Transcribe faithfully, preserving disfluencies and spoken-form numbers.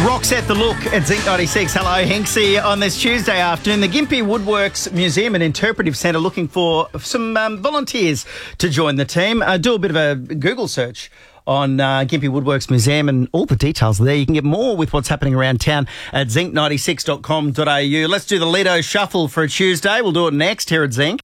Rock set the look at Zinc ninety-six. Hello, Hinksy. On this Tuesday afternoon, the Gympie Woodworks Museum and Interpretive Centre looking for some um, volunteers to join the team. Uh, do a bit of a Google search on uh, Gympie Woodworks Museum and all the details are there. You can get more with what's happening around town at zinc ninety-six dot com dot a u. Let's do the Lido Shuffle for a Tuesday. We'll do it next here at Zinc.